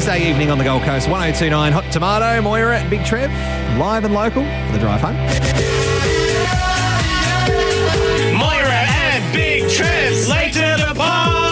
Wednesday evening on the Gold Coast. 1029 Hot Tomato, Moira and Big Trev, live and local for the drive home. Moira and Big Trev, late to the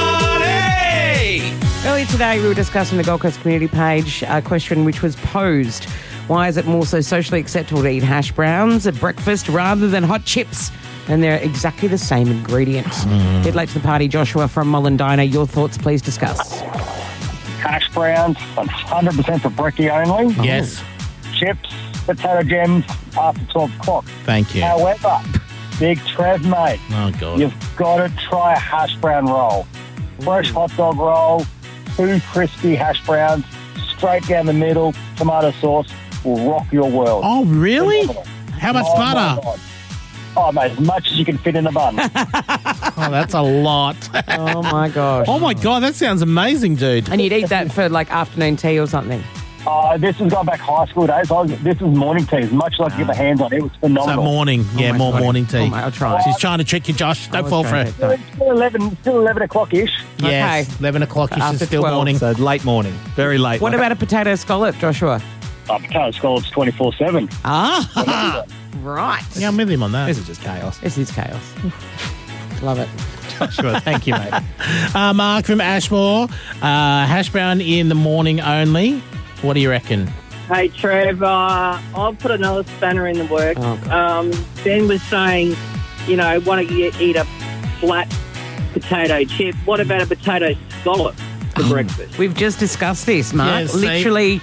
party! Earlier today, we were discussing the Gold Coast community page, a question which was posed. Why is it more so socially acceptable to eat hash browns at breakfast rather than hot chips? And they're exactly the same ingredients. Get late to the party, Joshua from Mollendina. Your thoughts, please discuss. Hash browns, 100% for brekkie only. Yes, Chips, potato gems after 12 o'clock. thank you. However, Big Trev, mate, Oh, God. you've got to try a hash brown roll. Fresh hot dog roll, 2 crispy hash browns, straight down the middle, tomato sauce will rock your world. Oh, really? Phenomenal. How much Oh, my butter? God. Oh, mate, as much as you can fit in a bun. Oh, that's a lot. Oh, my gosh. Oh, my God, that sounds amazing, dude. And you'd eat that for, like, afternoon tea or something. This was going back high school days. This is morning tea. As much as I can get my hands on it, it was So phenomenal. morning. Yeah, my more God. morning tea. Oh, mate, I'll try. She's trying to trick you, Josh. Don't fall for it. No. Still 11 o'clock-ish. Yes, Okay. 11 o'clock is After still 12. morning. So late morning, very late. What about a potato scallop, Joshua? Potato scallops 24/7. Ah, Right. yeah, I'm with him on that. This is just chaos. This is chaos. Love it. Joshua, thank you, mate. Mark from Ashmore, hash brown in the morning only. What do you reckon? Hey, Trev, I'll put another spanner in the works. Oh, Ben was saying, why don't you eat a flat potato chip? What about a potato scallop for breakfast? We've just discussed this, Mark. Yeah, see? Literally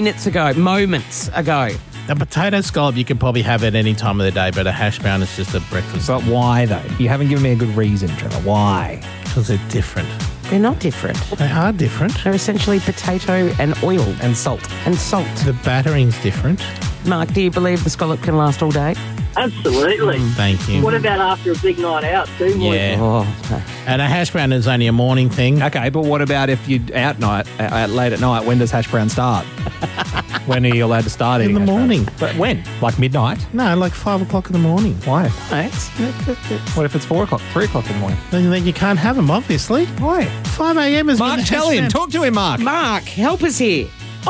moments ago. A potato scallop you could probably have at any time of the day, but a hash brown is just a breakfast. But why, though? You haven't given me a good reason, Trevor. Why? Because they're different. They're not different. They are different. They're essentially potato and oil And salt. and salt. The battering's different. Mark, do you believe the scallop can last all day? Absolutely. Thank you. What about after a big night out too? boys? Yeah. Oh, And a hash brown is only a morning thing. Okay, but what about if you're out late at night? When does hash brown start? When are you allowed to start In eating the hash browns? morning. But when? Like midnight? No, like 5 o'clock in the morning. Why? thanks. What if it's 4 o'clock, 3 o'clock in the morning? Then you can't have them, obviously. Why? 5 a.m. is when Mark, the tell hash him. brown- Talk to him, Mark. Mark, help us here.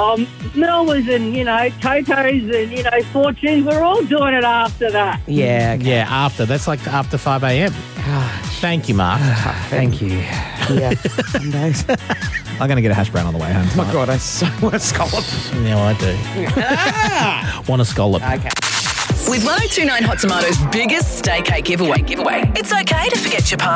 Melwas and, Totos and, Fortunes, we're all doing it after that. Yeah, okay. Yeah, after. That's like after 5 a.m. Thank you, Mark. Thank you. Yeah. Some days. I'm going to get a hash brown on the way home. Oh, my God, I so want a scallop. Yeah, I do. Want a scallop. Okay. With 1029 Hot Tomato's biggest stay cake giveaway. It's okay to forget your past.